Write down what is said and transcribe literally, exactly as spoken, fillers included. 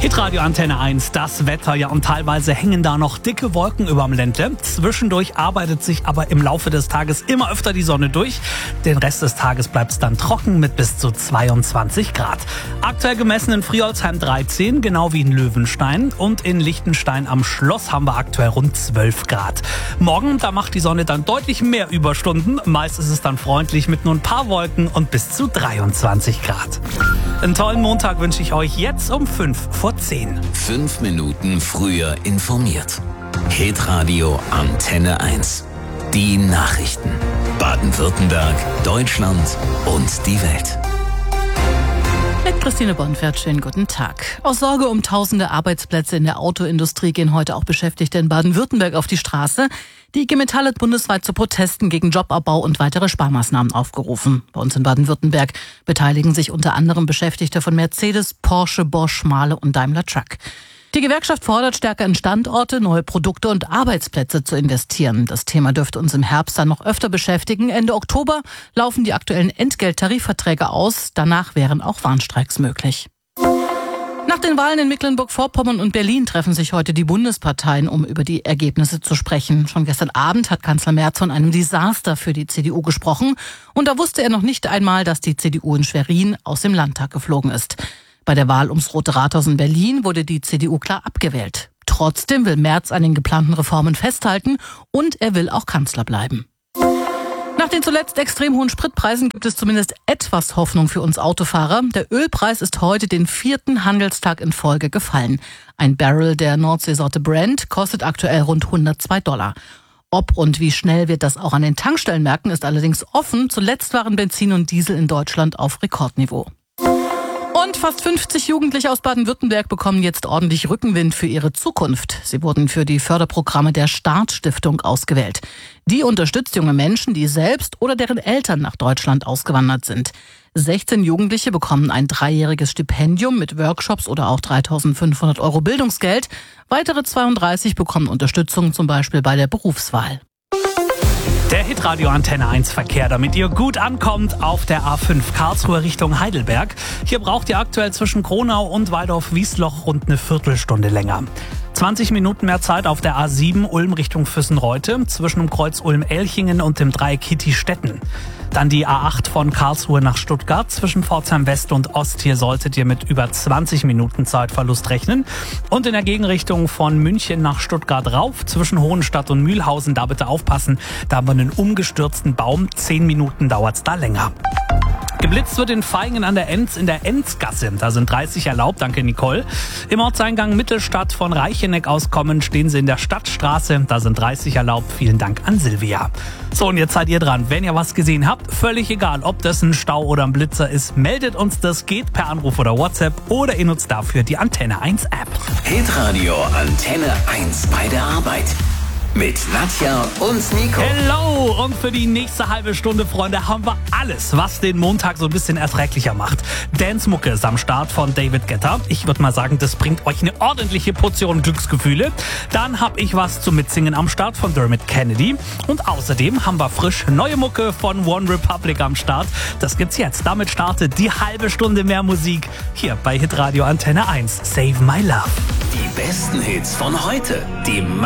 Hitradio Antenne eins, das Wetter, ja, und teilweise hängen da noch dicke Wolken überm Ländle. Zwischendurch arbeitet sich aber im Laufe des Tages immer öfter die Sonne durch. Den Rest des Tages bleibt es dann trocken mit bis zu zweiundzwanzig Grad. Aktuell gemessen in Friolsheim dreizehn, genau wie in Löwenstein. Und in Liechtenstein am Schloss haben wir aktuell rund zwölf Grad. Morgen, da macht die Sonne dann deutlich mehr Überstunden. Meist ist es dann freundlich mit nur ein paar Wolken und bis zu dreiundzwanzig Grad. Einen tollen Montag wünsche ich euch jetzt um fünf vor zehn. Fünf Minuten früher informiert. Hitradio Antenne eins. Die Nachrichten. Baden-Württemberg, Deutschland und die Welt. Mit Christine Bonfert, schönen guten Tag. Aus Sorge um tausende Arbeitsplätze in der Autoindustrie gehen heute auch Beschäftigte in Baden-Württemberg auf die Straße. Die I G Metall hat bundesweit zu Protesten gegen Jobabbau und weitere Sparmaßnahmen aufgerufen. Bei uns in Baden-Württemberg beteiligen sich unter anderem Beschäftigte von Mercedes, Porsche, Bosch, Mahle und Daimler Truck. Die Gewerkschaft fordert, stärker in Standorte, neue Produkte und Arbeitsplätze zu investieren. Das Thema dürfte uns im Herbst dann noch öfter beschäftigen. Ende Oktober laufen die aktuellen Entgelttarifverträge aus. Danach wären auch Warnstreiks möglich. Nach den Wahlen in Mecklenburg-Vorpommern und Berlin treffen sich heute die Bundesparteien, um über die Ergebnisse zu sprechen. Schon gestern Abend hat Kanzler Merz von einem Desaster für die C D U gesprochen. Und da wusste er noch nicht einmal, dass die C D U in Schwerin aus dem Landtag geflogen ist. Bei der Wahl ums Rote Rathaus in Berlin wurde die C D U klar abgewählt. Trotzdem will Merz an den geplanten Reformen festhalten und er will auch Kanzler bleiben. Nach den zuletzt extrem hohen Spritpreisen gibt es zumindest etwas Hoffnung für uns Autofahrer. Der Ölpreis ist heute den vierten Handelstag in Folge gefallen. Ein Barrel der Nordseesorte Brent kostet aktuell rund hundertzwei Dollar. Ob und wie schnell wird das auch an den Tankstellen merken, ist allerdings offen. Zuletzt waren Benzin und Diesel in Deutschland auf Rekordniveau. Und fast fünfzig Jugendliche aus Baden-Württemberg bekommen jetzt ordentlich Rückenwind für ihre Zukunft. Sie wurden für die Förderprogramme der Start-Stiftung ausgewählt. Die unterstützt junge Menschen, die selbst oder deren Eltern nach Deutschland ausgewandert sind. sechzehn Jugendliche bekommen ein dreijähriges Stipendium mit Workshops oder auch dreitausendfünfhundert Euro Bildungsgeld. Weitere zweiunddreißig bekommen Unterstützung zum Beispiel bei der Berufswahl. Der Hitradio Antenne eins Verkehr, damit ihr gut ankommt auf der A fünf Karlsruhe Richtung Heidelberg. Hier braucht ihr aktuell zwischen Kronau und Waldorf-Wiesloch rund eine Viertelstunde länger. zwanzig Minuten mehr Zeit auf der A sieben Ulm Richtung Füssenreute zwischen dem Kreuz Ulm-Elchingen und dem Dreieck Hitti-Stetten. Dann die A acht von Karlsruhe nach Stuttgart zwischen Pforzheim West und Ost. Hier solltet ihr mit über zwanzig Minuten Zeitverlust rechnen. Und in der Gegenrichtung von München nach Stuttgart rauf zwischen Hohenstadt und Mühlhausen. Da bitte aufpassen, da haben wir einen umgestürzten Baum. Zehn Minuten dauert's da länger. Geblitzt wird in Vaihingen an der Enz in der Enzgasse. Da sind dreißig erlaubt, danke Nicole. Im Ortseingang Mittelstadt von Reicheneck aus kommen, stehen sie in der Stadtstraße. Da sind dreißig erlaubt, vielen Dank an Silvia. So, und jetzt seid ihr dran. Wenn ihr was gesehen habt, völlig egal, ob das ein Stau oder ein Blitzer ist, meldet uns, das geht per Anruf oder WhatsApp oder ihr nutzt dafür die Antenne eins App. Hitradio Antenne eins bei der Arbeit. Mit Nadja und Nico. Hello! Und für die nächste halbe Stunde, Freunde, haben wir alles, was den Montag so ein bisschen erträglicher macht. Dance-Mucke ist am Start von David Guetta. Ich würde mal sagen, das bringt euch eine ordentliche Portion Glücksgefühle. Dann habe ich was zum Mitsingen am Start von Dermot Kennedy. Und außerdem haben wir frisch neue Mucke von One Republic am Start. Das gibt's jetzt. Damit startet die halbe Stunde mehr Musik hier bei Hitradio Antenne eins. Save My Love. Die besten Hits von heute. Die